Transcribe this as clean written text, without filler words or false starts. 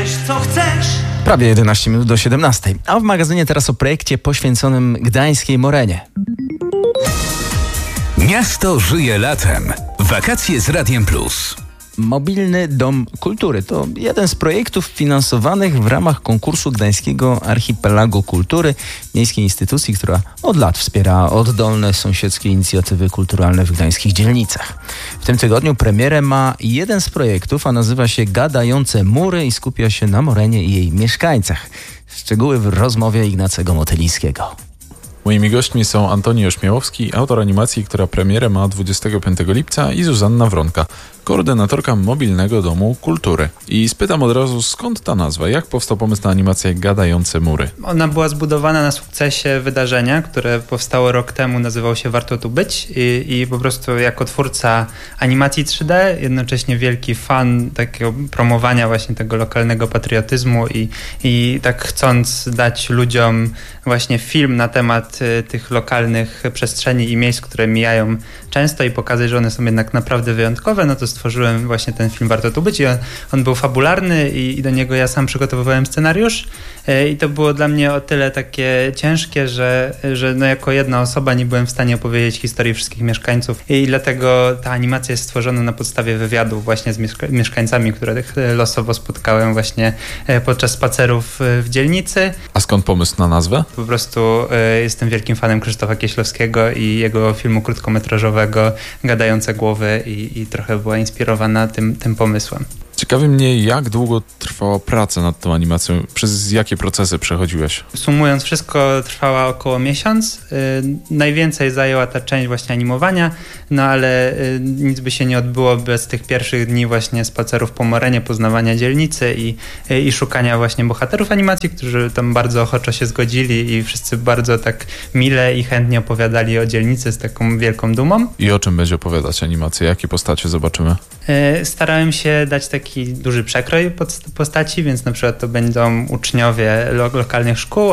wiesz co chcesz. Prawie 11 minut do 17. A w magazynie teraz o projekcie poświęconym gdańskiej Morenie. Miasto żyje latem. Wakacje z Radiem Plus. Mobilny Dom Kultury to jeden z projektów finansowanych w ramach konkursu Gdańskiego Archipelagu Kultury, miejskiej instytucji, która od lat wspiera oddolne sąsiedzkie inicjatywy kulturalne w gdańskich dzielnicach. W tym tygodniu premierę ma jeden z projektów, a nazywa się Gadające Mury i skupia się na Morenie i jej mieszkańcach. Szczegóły w rozmowie Ignacego Motylińskiego. Moimi gośćmi są Antoni Ośmiałowski, autor animacji, która premierę ma 25 lipca, i Zuzanna Wronka, koordynatorka Mobilnego Domu Kultury. I spytam od razu, skąd ta nazwa? Jak powstał pomysł na animację Gadające Mury? Ona była zbudowana na sukcesie wydarzenia, które powstało rok temu, nazywało się Warto Tu Być i po prostu jako twórca animacji 3D, jednocześnie wielki fan takiego promowania właśnie tego lokalnego patriotyzmu i tak chcąc dać ludziom właśnie film na temat tych lokalnych przestrzeni i miejsc, które mijają często i pokazać, że one są jednak naprawdę wyjątkowe, no to stworzyłem właśnie ten film Warto Tu Być i on był fabularny i do niego ja sam przygotowywałem scenariusz i to było dla mnie o tyle takie ciężkie, że no jako jedna osoba nie byłem w stanie opowiedzieć historii wszystkich mieszkańców i dlatego ta animacja jest stworzona na podstawie wywiadów właśnie z mieszkańcami, których losowo spotkałem właśnie podczas spacerów w dzielnicy. A skąd pomysł na nazwę? Po prostu jestem wielkim fanem Krzysztofa Kieślowskiego i jego filmu krótkometrażowego Gadające Głowy i trochę była inspirowana tym pomysłem. Ciekawi mnie, jak długo trwała praca nad tą animacją? Przez jakie procesy przechodziłeś? Sumując wszystko, trwała około miesiąc. Najwięcej zajęła ta część właśnie animowania, no ale nic by się nie odbyło bez tych pierwszych dni właśnie spacerów po Morenie, poznawania dzielnicy i szukania właśnie bohaterów animacji, którzy tam bardzo ochoczo się zgodzili i wszyscy bardzo tak mile i chętnie opowiadali o dzielnicy z taką wielką dumą. I o czym będzie opowiadać animacja? Jakie postacie zobaczymy? Starałem się dać taki duży przekrój postaci, więc na przykład to będą uczniowie lokalnych szkół,